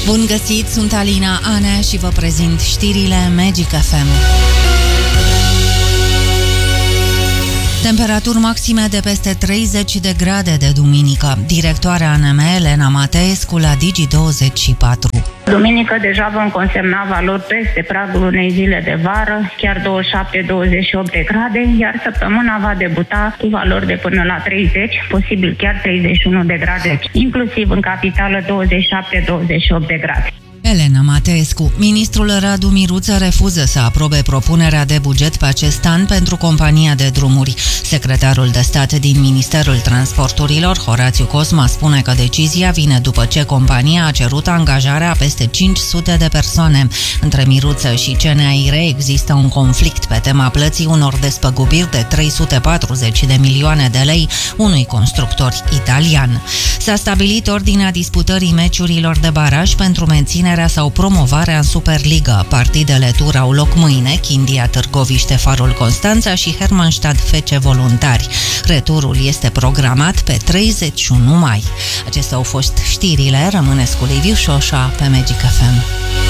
Bun găsit, sunt Alina Anea și vă prezint știrile Magic FM. Temperaturi maxime de peste 30 de grade de duminică. Directoarea ANM, Elena Mateescu, la Digi24. Duminică deja vom consemna valori peste pragul unei zile de vară, chiar 27-28 de grade, iar săptămâna va debuta cu valori de până la 30, posibil chiar 31 de grade, inclusiv în capitală 27-28 de grade. Elena Mateescu. Ministrul Radu Miruță refuză să aprobe propunerea de buget pe acest an pentru compania de drumuri. Secretarul de stat din Ministerul Transporturilor, Horațiu Cosma, spune că decizia vine după ce compania a cerut angajarea a peste 500 de persoane. Între Miruță și CNAIR există un conflict pe tema plății unor despăgubiri de 340 de milioane de lei unui constructor italian. S-a stabilit ordinea disputării meciurilor de baraj pentru menținerea sau promovarea în Superliga. Partidele tur au loc mâine, Chindia Târgoviște Farul Constanța și Hermannstadt FC Voluntari. Returul este programat pe 31 mai. Acestea au fost știrile, rămâneți cu Liviu Șoșa pe Magic FM.